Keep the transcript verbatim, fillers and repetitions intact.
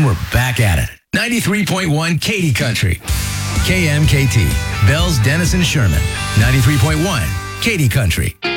we're back at it. ninety-three point one Katy Country. K M K T. Bells, Denison, Sherman. ninety-three point one Katy Country.